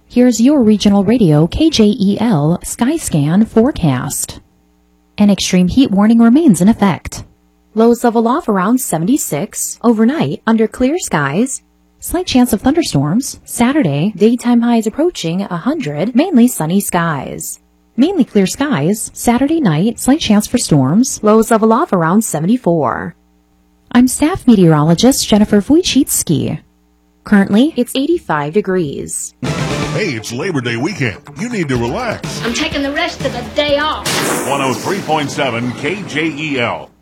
Here's your regional radio KJEL Skyscan forecast. An extreme heat warning remains in effect. Lows level off around 76. Overnight, under clear skies. Slight chance of thunderstorms. Saturday, daytime highs approaching 100. Mainly sunny skies. Mainly clear skies. Saturday night, slight chance for storms. Lows level off around 74. I'm staff meteorologist Jennifer Wojcicki. Currently, it's 85 degrees. Hey, it's Labor Day weekend. You need to relax. I'm taking the rest of the day off. 103.7 KJEL.